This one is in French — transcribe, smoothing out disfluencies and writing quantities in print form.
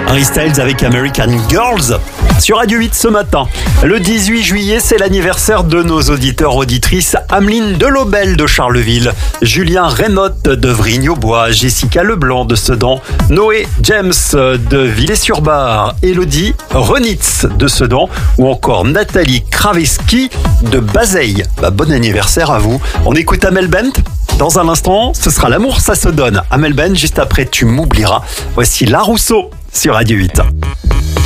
Harry Styles avec American Girls sur Radio 8 ce matin. Le 18 juillet, c'est l'anniversaire de nos auditeurs-auditrices Ameline Delobel de Charleville, Julien Reynotte de Vrigne-aux-Bois, Jessica Leblanc de Sedan, Noé James de Villers-sur-Bar, Elodie Renitz de Sedan ou encore Nathalie Kraveski de Bazeilles. Bon anniversaire à vous. On écoute Amel Bent. Dans un instant, ce sera L'amour, ça se donne. Amel Bent, juste après Tu m'oublieras. Voici La Rousseau sur Radio 8.